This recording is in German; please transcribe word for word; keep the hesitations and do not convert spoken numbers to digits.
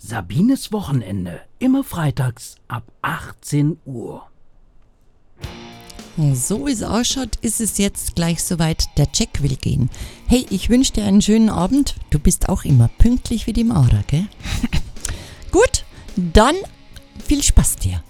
Sabines Wochenende, immer freitags ab achtzehn Uhr. So wie es ausschaut, ist es jetzt gleich soweit, der Jack will gehen. Hey, ich wünsche dir einen schönen Abend. Du bist auch immer pünktlich wie die Maurer, gell? Gut, dann viel Spaß dir.